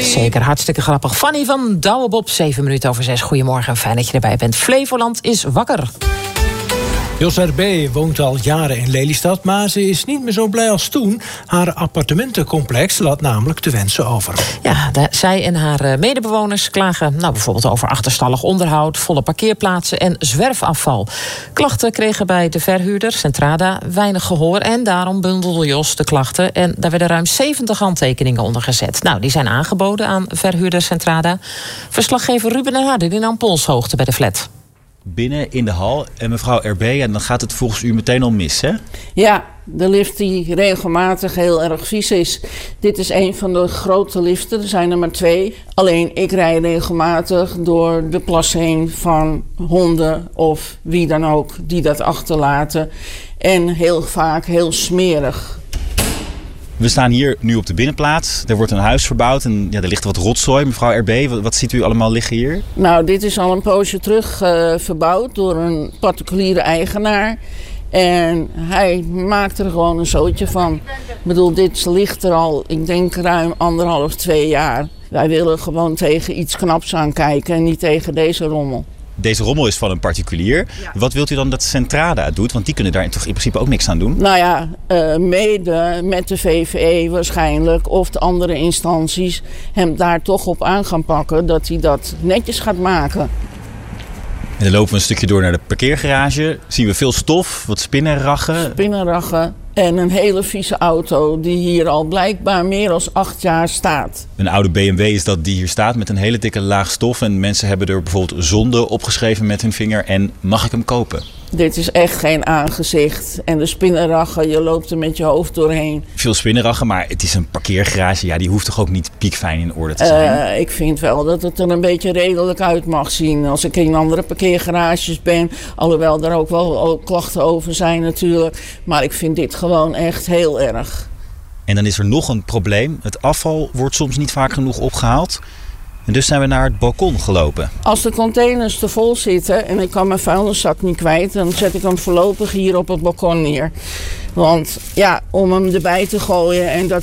Zeker, hartstikke grappig. Fanny van Douwebob, 7 minuten over 6. Goedemorgen en fijn dat je erbij bent. Flevoland is wakker. Jos R.B. woont al jaren in Lelystad, maar ze is niet meer zo blij als toen. Haar appartementencomplex laat namelijk te wensen over. Ja, zij en haar medebewoners klagen bijvoorbeeld over achterstallig onderhoud, volle parkeerplaatsen en zwerfafval. Klachten kregen bij de verhuurder Centrada weinig gehoor en daarom bundelde Jos de klachten en daar werden ruim 70 handtekeningen onder gezet. Die zijn aangeboden aan verhuurder Centrada. Verslaggever Ruben en Harden in aan polshoogte bij de flat. Binnen in de hal. En mevrouw R.B., en dan gaat het volgens u meteen al mis, hè? Ja, de lift die regelmatig heel erg vies is. Dit is een van de grote liften, er zijn er maar 2. Alleen ik rij regelmatig door de plas heen van honden of wie dan ook die dat achterlaten. En heel vaak heel smerig. We staan hier nu op de binnenplaats. Er wordt een huis verbouwd en er ligt wat rotzooi. Mevrouw R.B., wat ziet u allemaal liggen hier? Dit is al een poosje terug verbouwd door een particuliere eigenaar. En hij maakt er gewoon een zootje van. Ik bedoel, dit ligt er al, ik denk ruim 1,5, 2 jaar. Wij willen gewoon tegen iets knaps aankijken en niet tegen deze rommel. Deze rommel is van een particulier. Ja. Wat wilt u dan dat Centrada doet? Want die kunnen daar toch in principe ook niks aan doen? Mede met de VVE waarschijnlijk of de andere instanties hem daar toch op aan gaan pakken dat hij dat netjes gaat maken. En dan lopen we een stukje door naar de parkeergarage. Zien we veel stof, wat spinnenraggen. En een hele vieze auto die hier al blijkbaar meer dan 8 jaar staat. Een oude BMW is dat die hier staat met een hele dikke laag stof. En mensen hebben er bijvoorbeeld zonde opgeschreven met hun vinger. En mag ik hem kopen? Dit is echt geen aangezicht. En de spinnenraggen, je loopt er met je hoofd doorheen. Veel spinnenraggen, maar het is een parkeergarage. Ja, die hoeft toch ook niet piekfijn in orde te zijn? Ik vind wel dat het er een beetje redelijk uit mag zien. Als ik in andere parkeergarages ben. Alhoewel er ook wel klachten over zijn natuurlijk. Maar ik vind dit gewoon echt heel erg. En dan is er nog een probleem. Het afval wordt soms niet vaak genoeg opgehaald. En dus zijn we naar het balkon gelopen. Als de containers te vol zitten en ik kan mijn vuilniszak niet kwijt, dan zet ik hem voorlopig hier op het balkon neer. Want ja, om hem erbij te gooien en dat